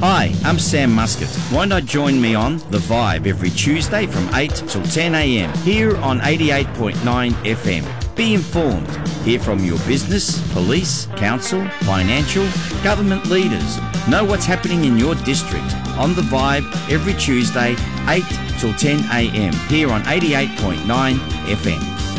Hi, I'm Sam Muscat. Why not join me on The Vibe every Tuesday from 8 till 10 a.m. here on 88.9 FM. Be informed. Hear from your business, police, council, financial, government leaders. Know what's happening in your district on The Vibe every Tuesday, 8 till 10 a.m. here on 88.9 FM.